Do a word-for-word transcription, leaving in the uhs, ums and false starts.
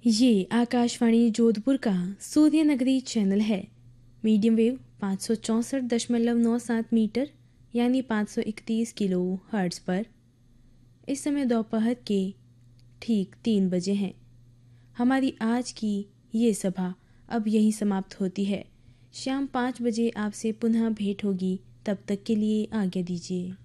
ये आकाशवाणी जोधपुर का सूर्य नगरी चैनल है। मीडियम वेव पाँच सौ चौंसठ दशमलव नौ सात मीटर यानी पाँच सौ इकतीस किलो हर्ट्ज़ पर इस समय दोपहर के ठीक तीन बजे हैं। हमारी आज की ये सभा अब यहीं समाप्त होती है। शाम पाँच बजे आपसे पुनः भेंट होगी। तब तक के लिए आज्ञा दीजिए।